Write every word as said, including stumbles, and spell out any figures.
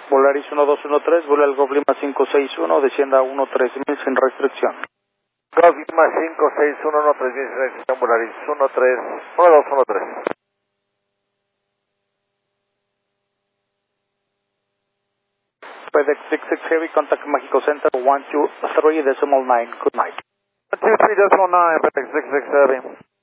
Volaris uno dos uno tres, vuela el Golf Lima cinco seis uno, descienda a uno tres mil sin restricción. Golf Lima cinco seis uno, uno tres mil, reacción Volaris uno tres, uno dos uno tres. FedEx six six Heavy, contact Mexico Center one two three decimal nine. Good night. one two three decimal nine, FedEx six six Heavy.